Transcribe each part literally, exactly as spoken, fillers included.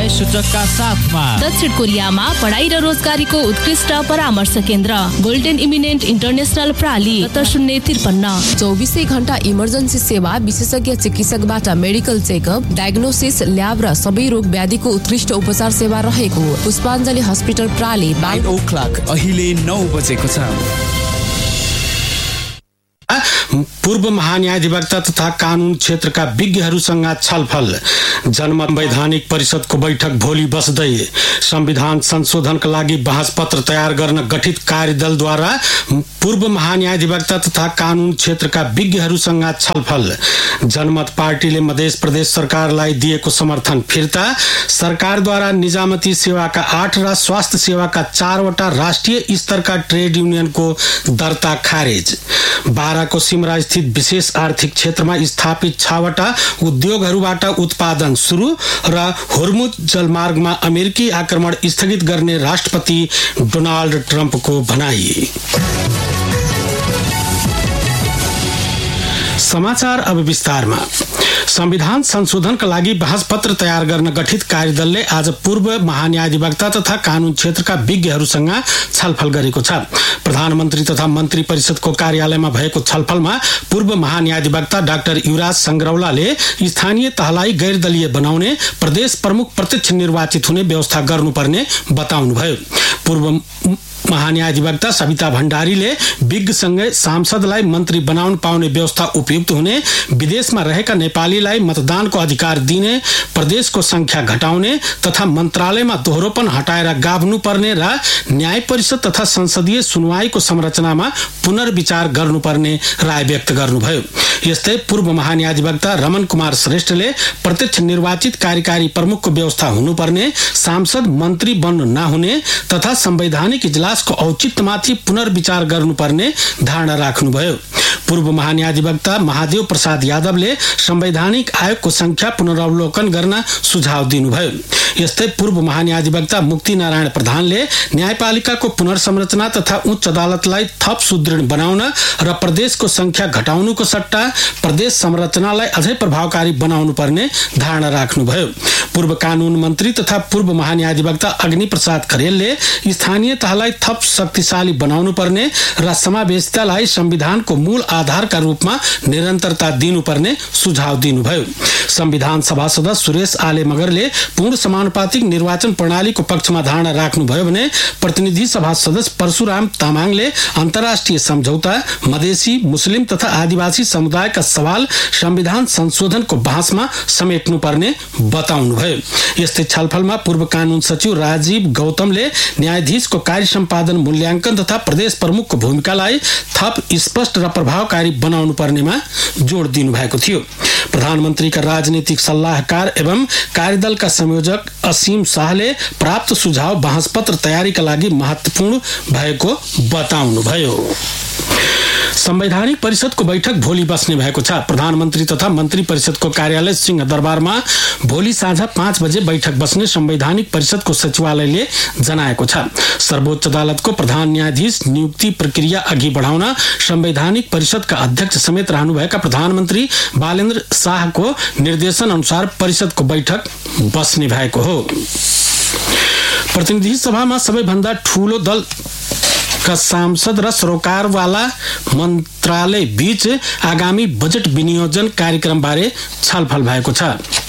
आय सूचकका साथमा दक्षिण कोरियामा पढाइ र रोजगारीको उत्कृष्ट परामर्श केन्द्र गोल्डन इमिनेन्ट इन्टरनेसनल प्राली शून्य त्रिपन्न चौबिसै घण्टा इमर्जेन्सी सेवा, विशेषज्ञ चिकित्सकबाट मेडिकल चेकअप, डायग्नोसिस, ल्याब र सबै रोग व्याधिको उत्कृष्ट उपचार सेवा रहेको पुष्पाञ्जली हस्पिटल प्राली नाइन ओ क्लक अहिले नौ बजेको छ। पूर्व महान्यायाधिवक्ता तथा कानून क्षेत्रका विज्ञहरूसँग छलफल। जनसंवैधानिक परिषदको बैठक भोलि बस्दै संविधान संशोधनका लागि बहस पत्र तयार गर्न गठित कार्यदलद्वारा पूर्व महान्यायाधिवक्ता तथा कानून क्षेत्रका विज्ञहरूसँग छलफल। जनमत पार्टीले मध्य प्रदेश सरकारलाई दिएको समर्थन फिर्ता, सरकारद्वारा निजामती सेवाका आठ र स्वास्थ्य सेवाका चारवटा राष्ट्रिय स्तरका ट्रेड युनियनको दर्ता खारेज। बाराको सिमरा स्थित विशेष आर्थिक क्षेत्रमा स्थापित छवटा उद्योगहरूबाट उत्पादन सुरु र होर्मुज जलमार्गमा अमेरिकी आक्रमण स्थगित गर्ने राष्ट्रपति डोनाल्ड ट्रम्पको भनाई। समाचार अब विस्तारमा। संविधान संशोधनका लागि बहस पत्र तयार गर्न गठित कार्यदलले आज पूर्व महान्यायाधिवक्ता तथा कानून क्षेत्रका विज्ञहरूसँग छलफल गरेको छ। प्रधानमन्त्री तथा मन्त्री परिषदको कार्यालयमा भएको छलफलमा पूर्व महान्यायाधिवक्ता डाक्टर युवराज संग्रौलाले स्थानीय तहलाई गैर दलीय बनाउने, प्रदेश प्रमुख प्रत्यक्ष निर्वाचित हुने व्यवस्था गर्नुपर्ने बताउनुभयो। पूर्व महान्यायाधिवक्ता सविता भण्डारीले विज्ञसँगै सांसदलाई मन्त्री बनाउन पाउने व्यवस्था उपयुक्त हुने, विदेशमा रहेका नेपालीलाई मतदानको अधिकार दिने, प्रदेशको संख्या घटाउने तथा मन्त्रालयमा दोहोरोपन हटाएर गाभ्नुपर्ने र न्याय परिषद तथा संसदीय सुनवाईको संरचनामा पुनर्विचार गर्नुपर्ने राय व्यक्त गर्नुभयो। यस्तै पूर्व महान्यायाधिवक्ता रमन कुमार श्रेष्ठले प्रत्यक्ष निर्वाचित कार्यकारी प्रमुखको व्यवस्था हुनुपर्ने, सांसद मन्त्री बन्न नहुने तथा संवैधानिक इजलासको औचित्यमाथि पुनर्विचार गर्नुपर्ने धारणा राख्नुभयो। पूर्व महान्यायाधिवक्ता महादेव प्रसाद यादवले संवैधानिक आयोगको संख्या पुनरावलोकन गर्न सुझाव दिनुभयो। यस्तै पूर्व महान्यायाधिवक्ता मुक्ति नारायण प्रधानले न्यायपालिकाको पुनर्संरचना तथा उच्च अदालतलाई थप सुदृढ बनाउन र प्रदेशको संख्या घटाउनुको सट्टा प्रदेश संरचनालाई अझै प्रभावकारी बनाउनु पर्ने धारणा राख्नुभयो। पूर्व कानून मन्त्री तथा पूर्व महान्यायाधिवक्ता अग्नि प्रसाद खरेलले स्थानीय तहलाई थप शक्तिशाली बनाउनु पर्ने र समावेशितालाई संविधानको मूल आधारका रूपमा निरन्तरता दिनुपर्ने सुझाव दिनुभयो। संविधान सभा सदस्य सुरेश आले मगरले पूर्ण समानुपातिक निर्वाचन प्रणालीको पक्षमा धारणा राख्नुभयो भने प्रतिनिधि सभा सदस्य परशुराम तामाङले अन्तर्राष्ट्रिय सम्झौता, मधेसी, मुस्लिम तथा आदिवासी समुदायका सवाल संविधान संशोधनको बहसमा समेट्नुपर्ने बताउनुभयो। यस्तै छलफलमा पूर्व कानून सचिव राजीव गौतमले न्यायाधीशको कार्य सम्पादन मूल्याङ्कन तथा प्रदेश प्रमुखको भूमिकालाई थप स्पष्ट र प्रभावकारी बनाउनु पर्नेमा जोड दिनुभएको थियो। प्रधानमन्त्रीका राजनीतिक सल्लाहकार एवं कार्यदलका संयोजक असीम शाहले प्राप्त सुझाव बहस पत्र तयारीका लागि महत्वपूर्ण भएको बताउनुभयो। संवैधानिक परिषदको बैठक भोलि बस्ने भएको छ। प्रधानमन्त्री तथा मन्त्री परिषदको कार्यालय सिंहदरबारमा भोलि साँझ पाँच बजे बैठक बस्ने संवैधानिक परिषदको सचिवालयले जनाएको छ। सर्वोच्च अदालतको प्रधान न्यायाधीश नियुक्ति प्रक्रिया अघि बढाउन संवैधानिक परिषदका अध्यक्ष समेत रहनुभएका प्रधानमन्त्री बालेन्द्र शाहको निर्देशन अनुसार परिषदको बैठक बस्ने भएको हो। प्रतिनिधि सभामा सबैभन्दा ठूलो दल का सांसद र सरोकारवाला मन्त्रालय बीच आगामी बजेट विनियोजन कार्यक्रम बारे छलफल भएको छ।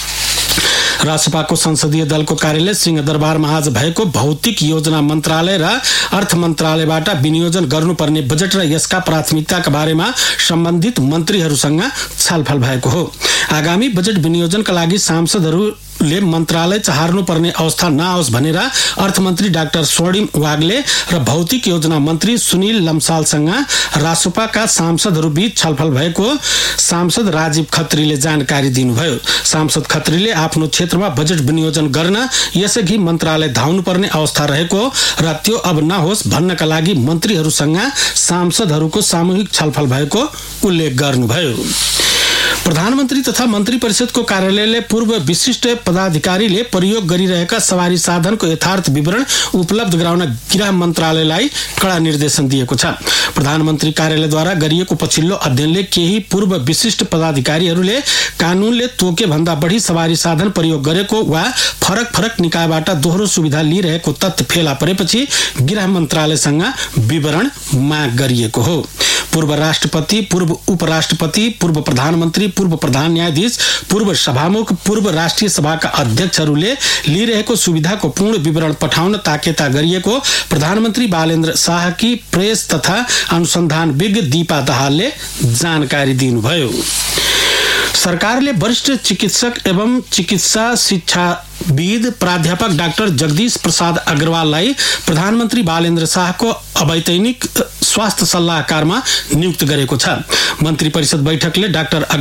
रासपाको संसदीय दलको कार्यालय सिंहदरबारमा आज भएको भौतिक योजना मन्त्रालय र अर्थ मन्त्रालयबाट विनियोजन गर्नुपर्ने बजेट र यसका प्राथमिकताका बारेमा सम्बन्धित मन्त्रीहरूसँग छलफल भएको हो। आगामी बजेट विनियोजनका लागि सांसदहरू ले मन्त्रालय चाहर्नु पर्ने अवस्था नआओस् भनेर अर्थमन्त्री डाक्टर स्वर्णिम वाग्ले र भौतिक योजना मन्त्री सुनिल लम्सालसँग रासपाका सांसदहरू बीच छलफल भएको सांसद राजीव खत्रीले जानकारी दिनुभयो। सांसद खत्रीले आफ्नो क्षेत्रमा बजेट विनियोजन गर्न यसअघि मन्त्रालय धाउनु पर्ने अवस्था रहेको र त्यो अब नहोस् भन्नका लागि मन्त्रीहरूसँग सांसदहरूको सामूहिक छलफल भएको उल्लेख गर्नुभयो। प्रधानमन्त्री तथा मन्त्री परिषदको कार्यालयले पूर्व विशिष्ट पदाधिकारीले प्रयोग गरिरहेका सवारी साधनको यथार्थ विवरण उपलब्ध गराउन गृह मन्त्रालयलाई कड़ा निर्देशन दिएको छ। प्रधानमन्त्री कार्यालयद्वारा गरिएको पछिल्लो अध्ययनले केही पूर्व विशिष्ट पदाधिकारीहरूले कानूनले तोके भन्दा बढी सवारी साधन प्रयोग गरेको वा फरक फरक निकायबाट दोहोरो सुविधा लिइरहेको तथ्य फेला परेपछि गृह मन्त्रालयसँग विवरण माग गरिएको हो। पूर्व राष्ट्रपति, पूर्व उपराष्ट्रपति, पूर्व प्रधानमन्त्री, पूर्व प्रधान न्यायाधीश, पूर्व सभामुख, पूर्व राष्ट्रिय सभाका अध्यक्षहरूले लिइरहेको सुविधाको पूर्ण विवरण पठाउन ताकेता गरिएको प्रधानमन्त्री बालेन्द्र शाहकी प्रेस तथा अनुसन्धान विज्ञ दीपा दाहालले जानकारी दिनुभयो। सरकारले वरिष्ठ चिकित्सक एवं चिकित्सा शिक्षाविद प्राध्यापक डाक्टर जगदीश प्रसाद अग्रवाललाई प्रधानमन्त्री बालेन्द्र शाहको अवैतनिक स्वास्थ्य सल्लाहकारमा नियुक्त गरेको छ। मन्त्री परिषद बैठकले डाक्टर